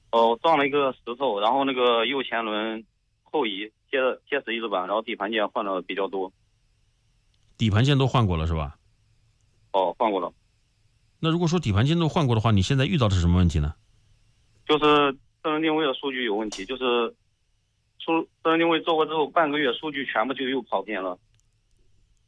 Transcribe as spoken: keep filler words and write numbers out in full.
哦，撞了一个石头，然后那个右前轮后移，贴贴十一字板，然后底盘件换的比较多。 底盘件都换过了是吧？ 哦，换过了。 那如果说底盘件都换过的话，你现在遇到的是什么问题呢？ 就是智能定位的数据有问题，就是数智能定位做过之后半个月，数据全部就又跑偏了。